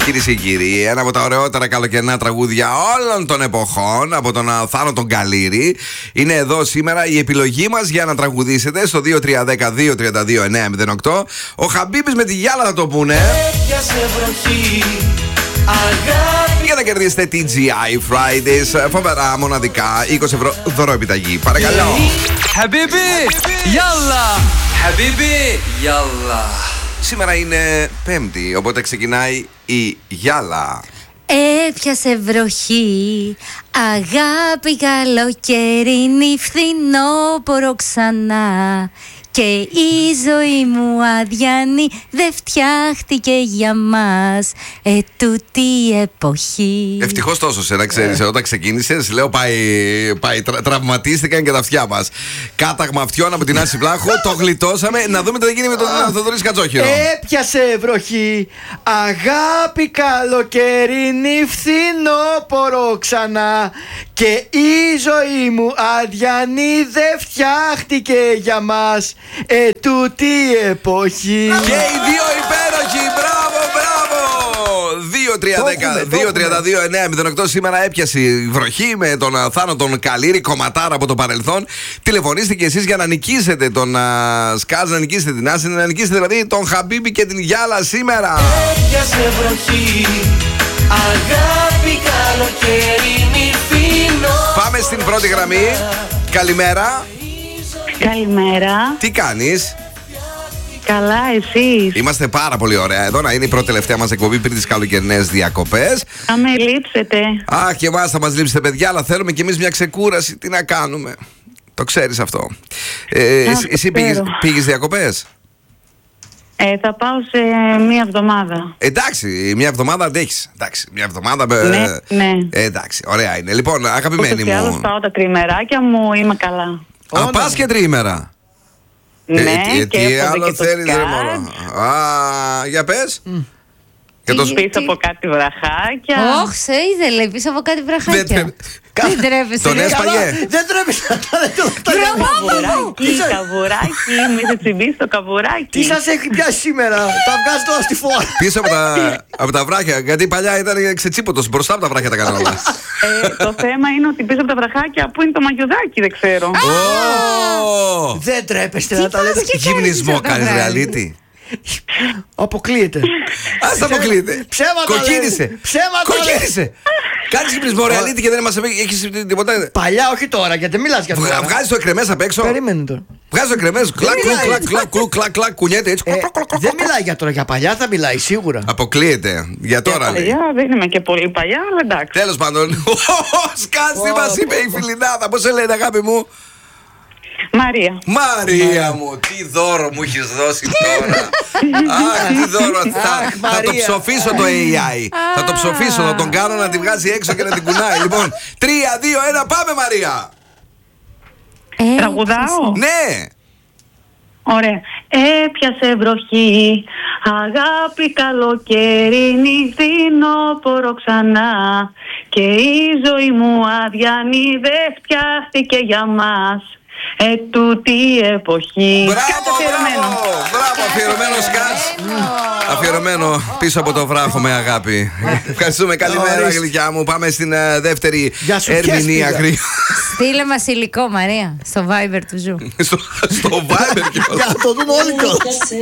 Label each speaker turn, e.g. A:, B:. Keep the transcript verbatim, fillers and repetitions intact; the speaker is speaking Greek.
A: Κυρίες και κύριοι, ένα από τα ωραιότερα καλοκαιρινά τραγούδια όλων των εποχών από τον Θάνο τον Καλήρη. Είναι εδώ σήμερα η επιλογή μας για να τραγουδήσετε στο δύο τρία ένα μηδέν δύο τρία δύο εννιά μηδέν οκτώ. Ο Χαμπίμπης με τη Γιάλα θα το πούνε.
B: Έπιασε βροχή, αγάπη.
A: Για να κερδίσετε τι τζι άι Fridays, φοβερά μοναδικά είκοσι ευρώ δωροεπιταγή. Παρακαλώ.
C: Χαμπίμπη, Γιάλα. Χαμπίμπη, Γιάλα.
A: Σήμερα είναι Πέμπτη, οπότε ξεκινάει η Γιάλα.
D: Έπιασε βροχή, αγάπη καλοκαιρινή, φθινόπωρο ξανά. Και η ζωή μου αδιανή δεν φτιάχτηκε για μας ετούτη η εποχή.
A: Ευτυχώς τόσο σε να ξέρεις, όταν ξεκίνησες, λέω πάει, πάει τρα, τραυματίστηκαν και τα αυτιά μας. Κάταγμα αυτιών από την Άση Βλάχου, το γλιτώσαμε. Να δούμε τι θα γίνει με τον Θοδωρή Κατζόχυρο.
E: Έπιασε βροχή, αγάπη καλοκαιρινή, φθινόπωρο ξανά. Και η ζωή μου αδιανή δεν φτιάχτηκε για μας ετούτη η εποχή.
A: Και οι δύο υπέροχοι, μπράβο, μπράβο! δύο τρία δύο εννιά μηδέν οκτώ. Σήμερα έπιασε η βροχή με τον Θάνο τον Καλήρη, κομματάρα από το παρελθόν. Τηλεφωνήστε και εσείς για να νικήσετε τον uh, Σκάζ, να νικήσετε την Άση, να νικήσετε δηλαδή τον Χαμπίμπη και την Γιάλα σήμερα.
B: Έπιασε βροχή, αγάπη καλοκαιρινή, φινό.
A: Πάμε στην πρώτη γραμμή. Καλημέρα.
F: Καλημέρα.
A: Τι κάνεις?
F: Καλά, εσείς?
A: Είμαστε πάρα πολύ ωραία εδώ. Να είναι η πρώτη τελευταία μας εκπομπή πριν τις καλοκαιρινές διακοπές.
F: Θα με λείψετε.
A: Αχ, και εμάς θα μας λείψετε, παιδιά, αλλά θέλουμε κι εμείς μια ξεκούραση. Τι να κάνουμε? Το ξέρεις αυτό. Ε,
F: Αχ,
A: εσύ πήγες, πήγες διακοπές?
F: Ε, θα πάω σε μία εβδομάδα.
A: Εντάξει, μια εβδομάδα αντέχεις. Εντάξει, μια εβδομάδα.
F: Ναι, ναι.
A: Ε, εντάξει, ωραία είναι. Λοιπόν, αγαπημένη
F: Ούτως και άλλως
A: μου.
F: πάω τα τριμεράκια μου, είμαι καλά.
A: Α, πας και τριήμερα.
F: Ναι,
A: ε,
F: και
A: τι
F: έχω
A: άλλο
F: και το
A: θέλεις, ρε
F: σκάτ.
A: μωρό? Α, για πες.
F: Mm.
A: Για το...
F: Πίσω από κάτι βραχάκια.
D: Όχι, σε είδε, λέει, πίσω από κάτι βραχάκια. Δεν τρέπεσαι.
A: Τον
D: ρε.
A: έσπαγε.
E: Δεν τρέπεις να τα λέτε όλα τα
F: Καβουράκι, καβουράκι, μη σε τσιμπήσει το καβουράκι.
E: Τι σας έχει πιάσει σήμερα? Τα βγάζετε όλα στη φόρα.
A: Πίσω από τα, από τα βράχια. Γιατί παλιά ήταν ξετσίποτος. Μπροστά από τα βράχια τα κάνανε όλα.
F: Ε, το θέμα είναι ότι πίσω από τα βραχάκια που είναι το μαγιουδάκι, δεν ξέρω.
A: Ω!
E: Δεν τρέπεστε να τα λέτε.
A: Γυμνισμό κάνεις, ρεαλίτη.
E: Αποκλείεται.
A: Ας τα αποκλείεται.
E: Ψέματα
A: Κοκκίνησε.
E: λέτε. Ψέματα
A: Κοκκίνησε. Κάνεις γυμνισμό, ρεαλίτη, και δεν μας έχεις τίποτα.
E: Παλιά, όχι τώρα, γιατί μιλάς για αυτό.
A: Βγάζεις το εκρεμές απ' έξω.
E: Περίμενε τώρα.
A: Βγάζεις το εκρεμές. Κλακ, κλακ, κλακ, κλακ, κλακ, κλακ, κλακ, κουνιέται έτσι.
E: Ε, δεν μιλάει για τώρα, για παλιά θα μιλάει σίγουρα.
A: Αποκλείεται. Για τώρα λέει.
F: Παλιά, δεν είμαι και πολύ παλιά, αλλά εντάξει.
A: Τέλος πάντων. Σκάς, τι μας είπε η φιλινάδα. Πώς σε λένε, αγάπη μου?
F: Μαρία.
A: Μαρία μου, τι δώρο μου έχεις δώσει τώρα. Αχ, τι δώρο. Θα, θα το ψοφήσω το έι άι. Θα το ψοφήσω, θα τον κάνω να τη βγάζει έξω και να την κουνάει. Λοιπόν, τρία, δύο, ένα, πάμε, Μαρία.
D: Ε,
F: Τραγουδάω.
A: Ναι.
F: Ωραία. Έπιασε βροχή, αγάπη καλοκαιρινή, φθινόπωρο ξανά. Και η ζωή μου αδιανή δεν φτιάχτηκε για μας ετούτη η εποχή.
A: Μπράβο,
F: Κάτι αφιερωμένο.
A: μπράβο, μπράβο, αφιερωμένο Σκάτς. Αφιερωμένο πίσω από το βράχο με αγάπη. Ευχαριστούμε, καλημέρα γλυκιά μου. Πάμε στην uh, δεύτερη ερμηνεία.
D: Στείλε μας υλικό, Μαρία, στο Viber του Ζου.
A: στο, στο Viber.
E: Για να το δουν όλοι κιόλας.